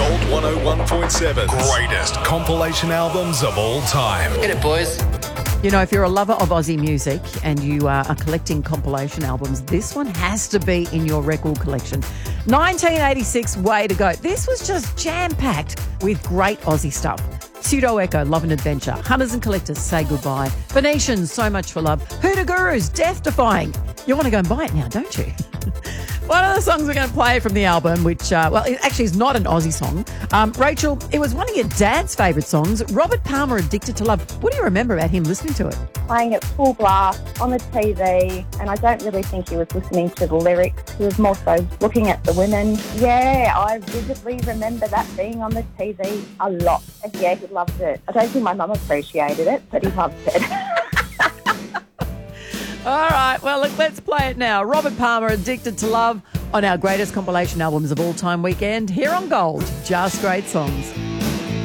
Gold 101.7. Greatest compilation albums of all time. Get it, boys. You know, if you're a lover of Aussie music and you are collecting compilation albums, this one has to be in your record collection. 1986, way to go. This was just jam-packed with great Aussie stuff. Pseudo Echo, Love and Adventure. Hunters and Collectors, Say Goodbye. Venetians, So Much for Love. Hoota Gurus, Death Defying. You want to go and buy it now, don't you? One of the songs we're going to play from the album, which, well, it actually is not an Aussie song. Rachel, it was one of your dad's favourite songs, Robert Palmer, Addicted to Love. What do you remember about him listening to it? Playing it full blast on the TV, and I don't really think he was listening to the lyrics. He was more so looking at the women. Yeah, I vividly remember that being on the TV a lot. And yeah, he loved it. I don't think my mum appreciated it, but he loved it. All right, well, look, let's play it now. Robert Palmer, Addicted to Love, on our greatest compilation albums of all time weekend, here on Gold. Just great songs.